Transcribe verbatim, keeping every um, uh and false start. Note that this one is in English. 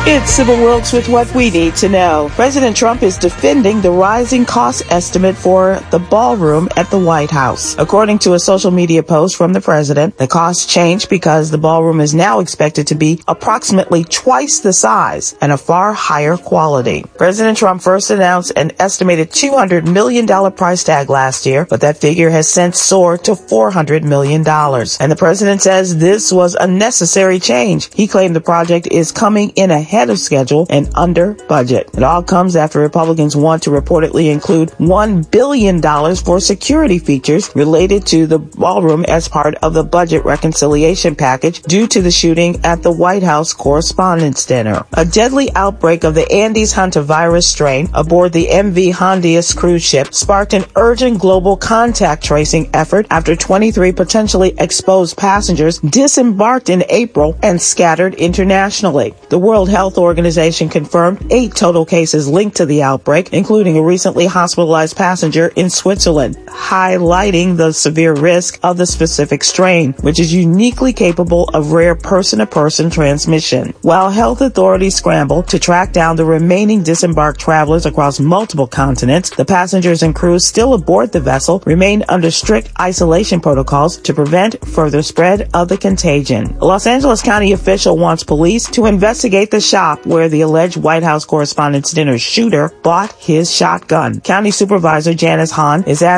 It's Sybil Wilkes with what we need to know. President Trump is defending the rising cost estimate for the ballroom at the White House. According to a social media post from the president, the cost changed because the ballroom is now expected to be approximately twice the size and a far higher quality. President Trump first announced an estimated two hundred million dollars price tag last year, but that figure has since soared to four hundred million dollars. And the president says this was a necessary change. He claimed the project is coming in ahead of schedule and under budget. It all comes after Republicans want to reportedly include one billion dollars for security features related to the ballroom as part of the budget reconciliation package due to the shooting at the White House Correspondents' Dinner. A deadly outbreak of the Andes hantavirus strain aboard the M V Hondias cruise ship sparked an urgent global contact tracing effort after twenty-three potentially exposed passengers disembarked in April and scattered internationally. The World Health Organization confirmed eight total cases linked to the outbreak, including a recently hospitalized passenger in Switzerland, highlighting the severe risk of the specific strain, which is uniquely capable of rare person-to-person transmission. While health authorities scramble to track down the remaining disembarked travelers across multiple continents, the passengers and crews still aboard the vessel remain under strict isolation protocols to prevent further spread of the contagion. A Los Angeles County official wants police to investigate the shop where the alleged White House Correspondents' Dinner shooter bought his shotgun. County Supervisor Janice Hahn is asking